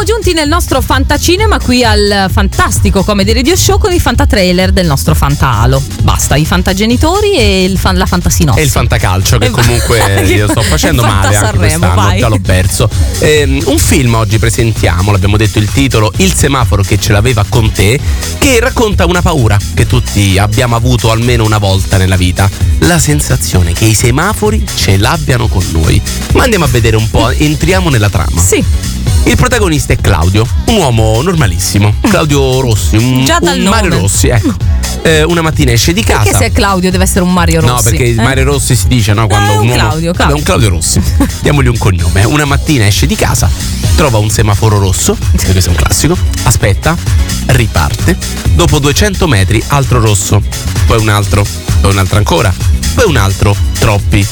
Siamo giunti nel nostro fantacinema qui al fantastico Comedy Radio Show con i fantatrailer del nostro Fantalo. Basta, i fantagenitori e la fantasinossi. E il fantacalcio che comunque io sto facendo male anche quest'anno, vai. già l'ho perso. Un film oggi presentiamo, l'abbiamo detto il titolo, Il semaforo che ce l'aveva con te, che racconta una paura che tutti abbiamo avuto almeno una volta nella vita, la sensazione che i semafori ce l'abbiano con noi. Ma andiamo a vedere un po', entriamo nella trama. Sì. Il protagonista è Claudio, un uomo normalissimo, Claudio Rossi, un Mario Rossi, ecco. Una mattina esce di casa. Perché se è Claudio deve essere un Mario Rossi? No, perché Mario Rossi si dice, no? Quando un uomo Claudio. È un Claudio Rossi. Diamogli un cognome. Una mattina esce di casa, trova un semaforo rosso, questo è un classico, aspetta, riparte. Dopo 200 metri, altro rosso, poi un altro ancora, poi un altro, troppi,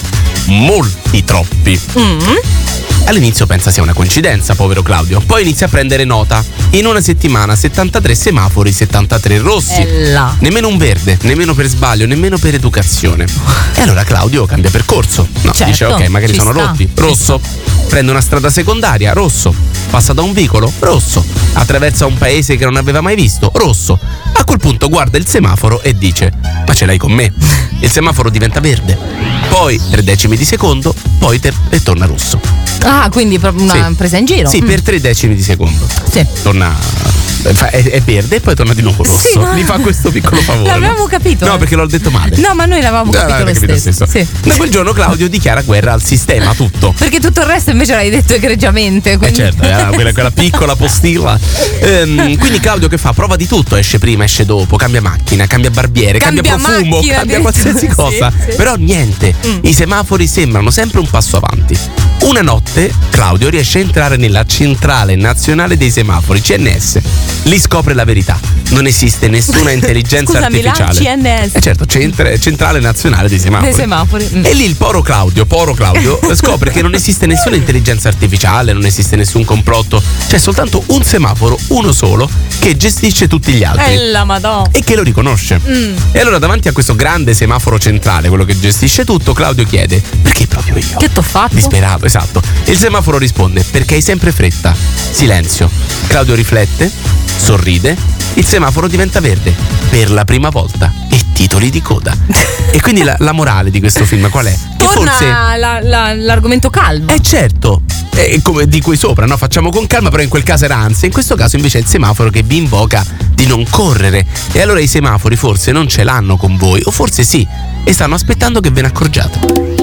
molti troppi. All'inizio pensa sia una coincidenza, povero Claudio. Poi inizia a prendere nota. In una settimana 73 semafori, 73 rossi. Nemmeno un verde, nemmeno per sbaglio, nemmeno per educazione. E allora Claudio cambia percorso. No, certo, dice ok, magari sono rotti. Rosso. Prende una strada secondaria, rosso. Passa da un vicolo, rosso. Attraversa un paese che non aveva mai visto, rosso. A quel punto guarda il semaforo e dice: ma ce l'hai con me? Il semaforo diventa verde. Poi 3 decimi di secondo, poi e torna rosso. Ah, quindi proprio una presa in giro? Sì, per 3 decimi di secondo. Sì. Torna. È verde e poi torna di nuovo rosso. Sì, Mi fa questo piccolo favore. L'avevamo capito. No, perché l'ho detto male. No, ma noi l'avevamo capito lo stesso. Sì. Da quel giorno Claudio dichiara guerra al sistema, tutto. Perché tutto il resto invece l'hai detto egregiamente. Quindi... certo, quella piccola postilla. Quindi Claudio che fa? Prova di tutto, esce prima, esce dopo, cambia macchina, cambia barbiere, cambia profumo, macchina, cambia qualsiasi cosa. Sì. Però niente, i semafori sembrano sempre un passo avanti. Una notte Claudio riesce a entrare nella centrale nazionale dei semafori, CNS. Lì scopre la verità. Non esiste nessuna intelligenza artificiale. CNS. Certo, centrale nazionale dei semafori. E lì il povero Claudio scopre che non esiste nessuna intelligenza artificiale, non esiste nessun complotto. C'è soltanto un semaforo, uno solo, che gestisce tutti gli altri. La Madonna. E che lo riconosce. E allora davanti a questo grande semaforo centrale, quello che gestisce tutto, Claudio chiede: perché proprio io? Che t'ho fatto? Disperato, esatto. Il semaforo risponde: perché hai sempre fretta. Silenzio. Claudio riflette, sorride, il semaforo diventa verde per la prima volta e titoli di coda. E quindi la morale di questo film qual è? Torna l'argomento calmo. Certo, come di qui sopra, no? Facciamo con calma, però in quel caso era ansia, in questo caso invece è il semaforo che vi invoca di non correre. E allora i semafori forse non ce l'hanno con voi, o forse sì, e stanno aspettando che ve ne accorgiate.